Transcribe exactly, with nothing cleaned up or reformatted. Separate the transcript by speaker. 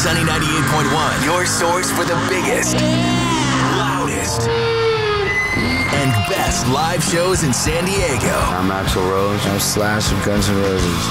Speaker 1: Sunny ninety-eight point one, your source for the biggest, loudest, and best live shows in San Diego.
Speaker 2: I'm Axl Rose. I'm Slash of Guns N' Roses.